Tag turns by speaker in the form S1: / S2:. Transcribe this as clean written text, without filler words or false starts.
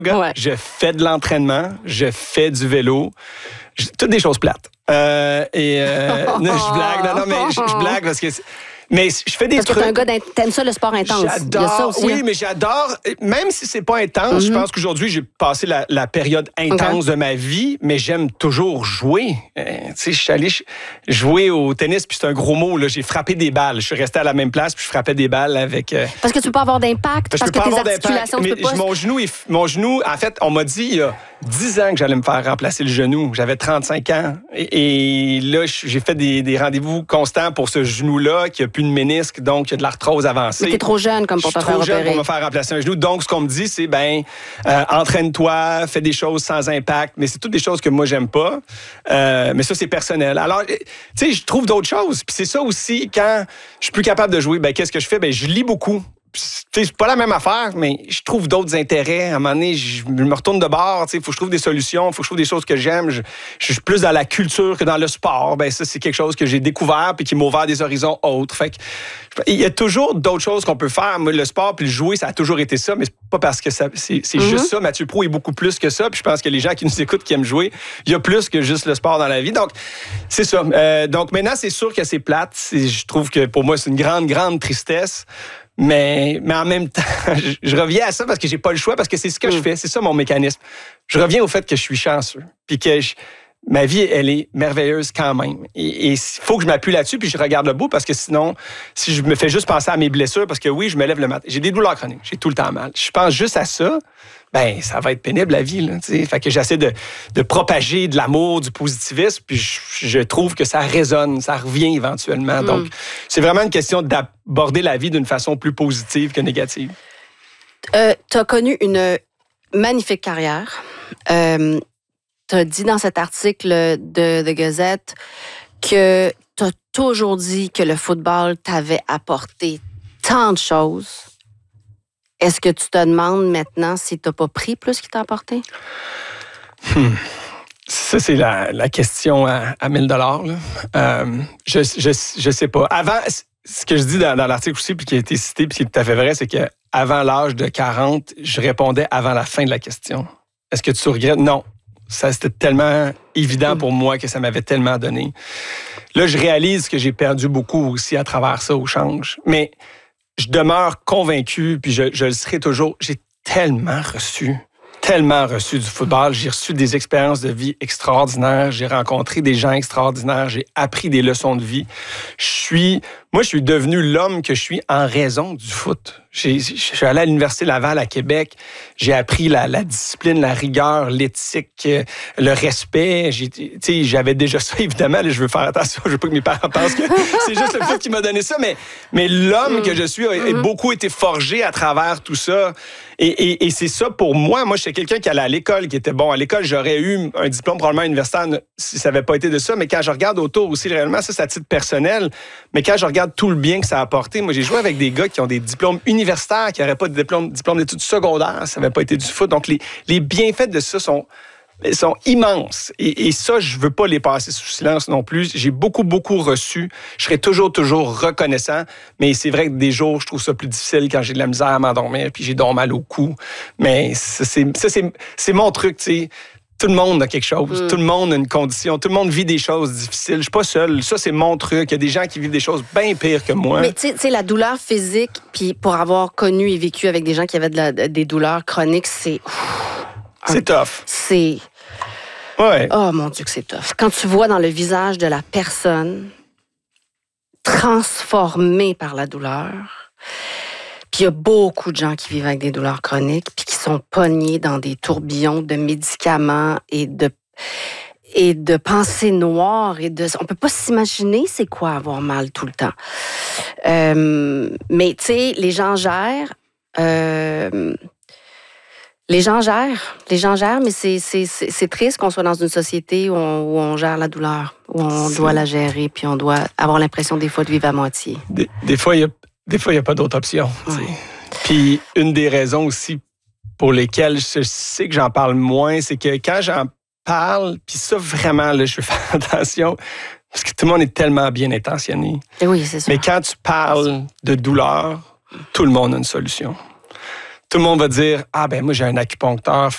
S1: Ouais.
S2: Je fais de l'entraînement, je fais du vélo, toutes des choses plates. Non, je blague, non, mais je blague parce que... Mais je fais des
S1: Parce
S2: trucs...
S1: que t'es un gars, t'aimes ça le sport intense.
S2: J'adore,
S1: Il y a ça aussi,
S2: oui, mais j'adore, même si c'est pas intense, je pense qu'aujourd'hui, j'ai passé la période intense de ma vie, mais j'aime toujours jouer. Tu sais, je suis allé jouer au tennis, puis c'est un gros mot, là, j'ai frappé des balles. Je suis resté à la même place, puis je frappais des balles avec...
S1: Parce que tu peux pas avoir d'impact, parce que tes articulations, tu peux pas...
S2: Mon genou, en fait, on m'a dit il y a 10 ans que j'allais me faire remplacer le genou. J'avais 35 ans. Et là, j'ai fait des rendez-vous constants pour ce genou-là, qui a plus de ménisque, donc il y a de l'arthrose avancée.
S1: Mais t'es trop jeune comme pour te faire opérer.
S2: Je suis trop jeune pour me faire remplacer un genou. Donc, ce qu'on me dit, c'est, entraîne-toi, fais des choses sans impact. Mais c'est toutes des choses que moi, j'aime pas. Mais ça, c'est personnel. Alors, tu sais, je trouve d'autres choses. Puis c'est ça aussi, quand je suis plus capable de jouer, qu'est-ce que je fais? Je lis beaucoup. C'est pas la même affaire, mais je trouve d'autres intérêts. À un moment donné, je me retourne de bord. Il faut que je trouve des solutions, il faut que je trouve des choses que j'aime. Je suis plus dans la culture que dans le sport. Ça, c'est quelque chose que j'ai découvert puis qui m'a ouvert des horizons autres. Fait que, il y a toujours d'autres choses qu'on peut faire. Moi, le sport puis le jouer, ça a toujours été ça, mais c'est pas parce que c'est juste ça. Mathieu Pro est beaucoup plus que ça. Puis je pense que les gens qui nous écoutent, qui aiment jouer, il y a plus que juste le sport dans la vie. Donc, c'est ça. Donc, maintenant, c'est sûr que c'est plate. Je trouve que pour moi, c'est une grande, grande tristesse. Mais en même temps, je reviens à ça parce que j'ai pas le choix, parce que c'est ce que je fais. C'est ça mon mécanisme. Je reviens au fait que je suis chanceux. Puis que ma vie, elle est merveilleuse quand même. Et il faut que je m'appuie là-dessus, puis je regarde le bout, parce que sinon, si je me fais juste penser à mes blessures, parce que oui, je me lève le matin. J'ai des douleurs chroniques. J'ai tout le temps mal. Je pense juste à ça. Ça va être pénible, la vie, là, t'sais. Fait que j'essaie de propager de l'amour, du positivisme, puis je trouve que ça résonne, ça revient éventuellement. Donc, c'est vraiment une question d'aborder la vie d'une façon plus positive que négative.
S1: Tu as connu une magnifique carrière. Tu as dit dans cet article de The Gazette que tu as toujours dit que le football t'avait apporté tant de choses. Est-ce que tu te demandes maintenant si tu n'as pas pris plus qu'il t'a apporté?
S2: Ça, c'est la question à 1 000 $. Je sais pas. Avant, ce que je dis dans l'article aussi, puis qui a été cité, puis qui est tout à fait vrai, c'est qu'avant l'âge de 40, je répondais avant la fin de la question. Est-ce que tu regrettes? Non. Ça, c'était tellement évident pour moi que ça m'avait tellement donné. Là, je réalise que j'ai perdu beaucoup aussi à travers ça au change. Mais je demeure convaincu, puis je le serai toujours. J'ai tellement reçu du football. J'ai reçu des expériences de vie extraordinaires. J'ai rencontré des gens extraordinaires. J'ai appris des leçons de vie. Moi, je suis devenu l'homme que je suis en raison du foot. Je suis allé à l'Université Laval à Québec. J'ai appris la discipline, la rigueur, l'éthique, le respect. J'avais déjà ça, évidemment. Là, je veux faire attention. Je veux pas que mes parents pensent que c'est juste le foot qui m'a donné ça. Mais l'homme que je suis a beaucoup été forgé à travers tout ça. Et c'est ça pour moi. Moi, j'étais quelqu'un qui allait à l'école, qui était bon. À l'école, j'aurais eu un diplôme probablement universitaire si ça n'avait pas été de ça. Mais quand je regarde autour aussi, réellement, ça, c'est à titre personnel. Mais quand je regarde tout le bien que ça a apporté, moi, j'ai joué avec des gars qui ont des diplômes universitaires, qui n'auraient pas de diplôme d'études secondaires. Ça n'avait pas été du foot. Donc, les bienfaits de ça sont immenses. Et ça, je veux pas les passer sous silence non plus. J'ai beaucoup, beaucoup reçu. Je serai toujours reconnaissant. Mais c'est vrai que des jours, je trouve ça plus difficile quand j'ai de la misère à m'endormir, puis j'ai donc mal au cou. Mais ça, c'est mon truc, tu sais. Tout le monde a quelque chose. Tout le monde a une condition. Tout le monde vit des choses difficiles. Je suis pas seul. Ça, c'est mon truc. Il y a des gens qui vivent des choses bien pires que moi.
S1: Mais tu sais, la douleur physique, puis pour avoir connu et vécu avec des gens qui avaient des douleurs chroniques, c'est
S2: tough.
S1: C'est...
S2: Ouais.
S1: Oh mon Dieu que c'est tough. Quand tu vois dans le visage de la personne transformée par la douleur, puis il y a beaucoup de gens qui vivent avec des douleurs chroniques, puis qui sont pognés dans des tourbillons de médicaments et de pensées noires. On peut pas s'imaginer c'est quoi avoir mal tout le temps. Mais tu sais, les gens gèrent... Les gens gèrent, mais c'est triste qu'on soit dans une société où on gère la douleur, où on doit la gérer, puis on doit avoir l'impression des fois de vivre à moitié.
S2: Des fois, il y a pas d'autre option.
S1: Ouais.
S2: Puis une des raisons aussi pour lesquelles je sais que j'en parle moins, c'est que quand j'en parle, puis ça vraiment, là, je veux faire attention, parce que tout le monde est tellement bien intentionné.
S1: Et oui, c'est sûr.
S2: Mais quand tu parles de douleur, tout le monde a une solution. Tout le monde va dire, moi j'ai un acupuncteur